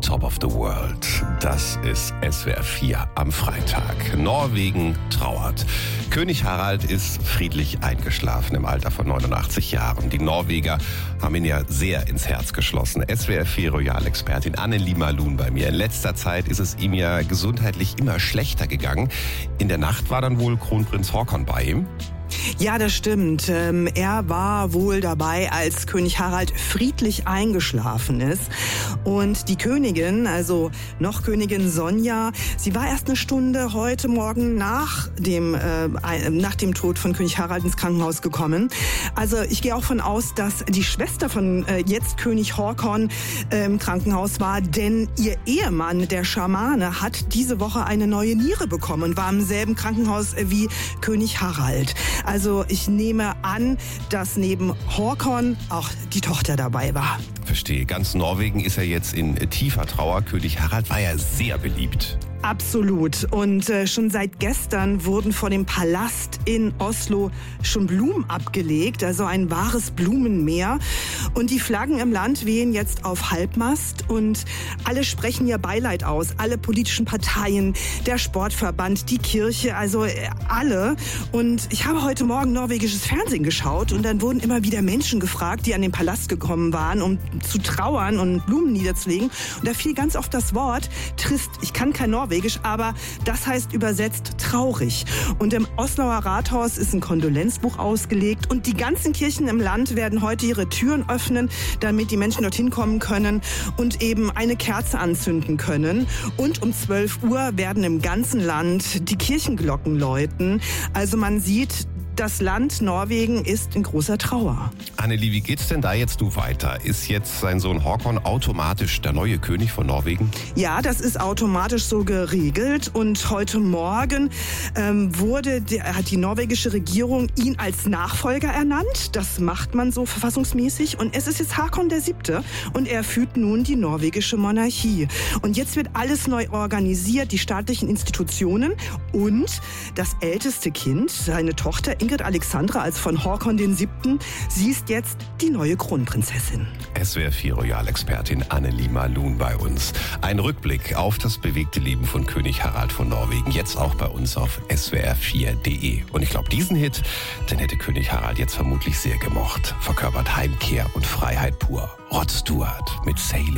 top of the world. Das ist SWR 4 am Freitag. Norwegen trauert. König Harald ist friedlich eingeschlafen im Alter von 89 Jahren. Die Norweger haben ihn ja sehr ins Herz geschlossen. SWR 4 Royal-Expertin Annelie Malun bei mir. In letzter Zeit ist es ihm ja gesundheitlich immer schlechter gegangen. In der Nacht war dann wohl Kronprinz Haakon bei ihm. Ja, das stimmt. Er war wohl dabei, als König Harald friedlich eingeschlafen ist. Und die Königin, also noch Königin Sonja, sie war erst eine Stunde heute Morgen nach dem Tod von König Harald ins Krankenhaus gekommen. Also ich gehe auch von aus, dass die Schwester von jetzt König Haakon im Krankenhaus war, denn ihr Ehemann, der Schamane, hat diese Woche eine neue Niere bekommen und war im selben Krankenhaus wie König Harald. Also ich nehme an, dass neben Haakon auch die Tochter dabei war. Verstehe. Ganz Norwegen ist ja jetzt in tiefer Trauer. König Harald war ja sehr beliebt. Absolut. Und schon seit gestern wurden vor dem Palast in Oslo schon Blumen abgelegt, also ein wahres Blumenmeer. Und die Flaggen im Land wehen jetzt auf Halbmast und alle sprechen ihr Beileid aus. Alle politischen Parteien, der Sportverband, die Kirche, also alle. Und ich habe heute Morgen norwegisches Fernsehen geschaut und dann wurden immer wieder Menschen gefragt, die an den Palast gekommen waren, um zu trauern und Blumen niederzulegen. Und da fiel ganz oft das Wort trist. Ich kann kein Norwegisch, aber das heißt übersetzt traurig. Und im Osloer Rathaus ist ein Kondolenzbuch ausgelegt und die ganzen Kirchen im Land werden heute ihre Türen öffnen, damit die Menschen dorthin kommen können und eben eine Kerze anzünden können. Und um 12 Uhr werden im ganzen Land die Kirchenglocken läuten. Also man sieht, das Land Norwegen ist in großer Trauer. Annelie, wie geht's denn da jetzt weiter? Ist jetzt sein Sohn Haakon automatisch der neue König von Norwegen? Ja, das ist automatisch so geregelt. Und heute Morgen hat die norwegische Regierung ihn als Nachfolger ernannt. Das macht man so verfassungsmäßig. Und es ist jetzt Haakon VII. Und er führt nun die norwegische Monarchie. Und jetzt wird alles neu organisiert, die staatlichen Institutionen und das älteste Kind, seine Tochter Ingrid Alexandra als von Haakon VII. Sie ist jetzt die neue Kronprinzessin. SWR 4 Royal-Expertin Annelie Malun bei uns. Ein Rückblick auf das bewegte Leben von König Harald von Norwegen. Jetzt auch bei uns auf swr4.de. Und ich glaube, diesen Hit, den hätte König Harald jetzt vermutlich sehr gemocht. Verkörpert Heimkehr und Freiheit pur. Rod Stewart mit Sailing.